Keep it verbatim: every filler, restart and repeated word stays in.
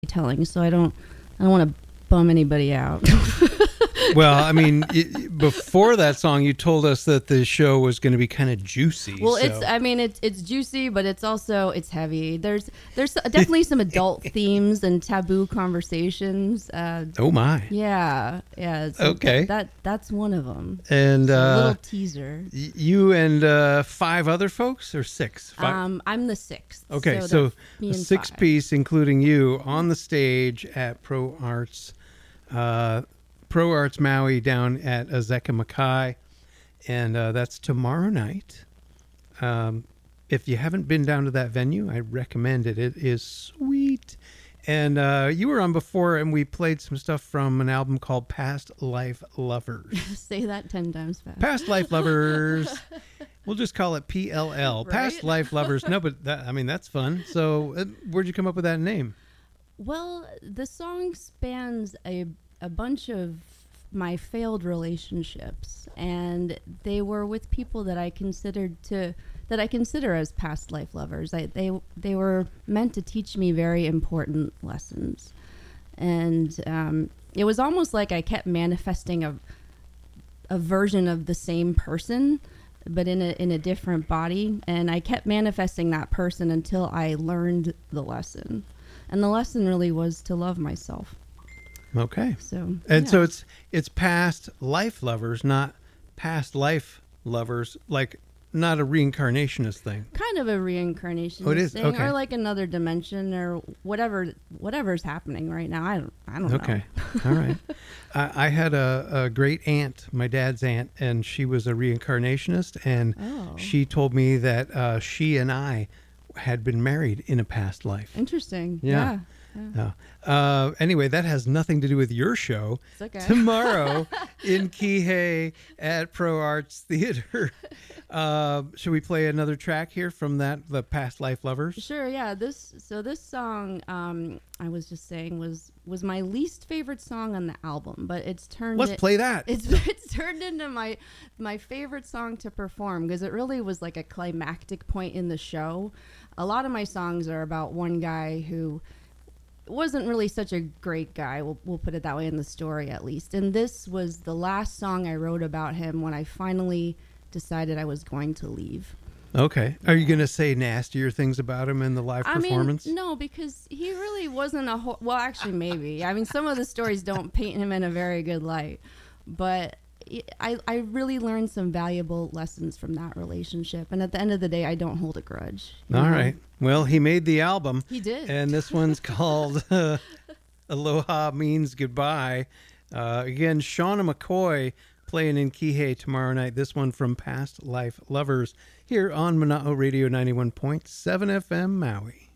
telling, so I don't I don't want to bum anybody out. Well, I mean, it, before that song, you told us that the show was going to be kind of juicy. Well, so. it's I mean it's it's juicy, but it's also it's heavy. There's there's definitely some adult themes and taboo conversations. Uh, oh my. Yeah, yeah. So okay. That that's one of them. And so uh, a little teaser. Y- you and uh, five other folks, or six? Five? Um, I'm the sixth. Okay, so, so a six five. piece, including you, on the stage at Pro Arts. Uh, Pro Arts Maui down at Azeka Makai, and uh, that's tomorrow night. Um, if you haven't been down to that venue, I recommend it. It is sweet. And uh, you were on before, and we played some stuff from an album called Past Life Lovers. Say that ten times fast. Past Life Lovers. We'll just call it P L L. Right? Past Life Lovers. No, but that, I mean, that's fun. So uh, where'd you come up with that name? Well, the song spans a a bunch of my failed relationships, and they were with people that I considered to that I consider as past life lovers. I, they they were meant to teach me very important lessons, and um, it was almost like I kept manifesting a a version of the same person, but in a in a different body, and I kept manifesting that person until I learned the lesson, and the lesson really was to love myself. Okay. So and yeah. so it's it's past life lovers, not past life lovers, like not a reincarnationist thing. Kind of a reincarnation oh, it is? thing, Okay. or like another dimension, or whatever whatever's happening right now. I don't I don't Okay. know. All right. I, I had a, a great aunt, my dad's aunt, and she was a reincarnationist, and Oh. she told me that uh, she and I had been married in a past life. Interesting. Yeah. Yeah. yeah. No. Uh, anyway, that has nothing to do with your show. It's okay. Tomorrow in Kihei at Pro Arts Theater. Uh, should we play another track here from that, the Past Life Lovers? Sure, yeah. This so this song, um, I was just saying, was was my least favorite song on the album, but it's turned. Let's it, play that. It's it's turned into my my favorite song to perform, because it really was like a climactic point in the show. A lot of my songs are about one guy who wasn't really such a great guy. We'll we'll put it that way in the story, at least. And this was the last song I wrote about him when I finally decided I was going to leave. Okay. Are you going to say nastier things about him in the live I performance? mean, no, because he really wasn't a whole... Well, actually, maybe. I mean, some of the stories don't paint him in a very good light. But I, I really learned some valuable lessons from that relationship. And at the end of the day, I don't hold a grudge. All know? right. Well, he made the album. He did. And this one's called uh, Aloha Means Goodbye. Uh, again, Shauna McCoy playing in Kihei tomorrow night. This one from Past Life Lovers here on Mana'o Radio ninety-one point seven F M Maui.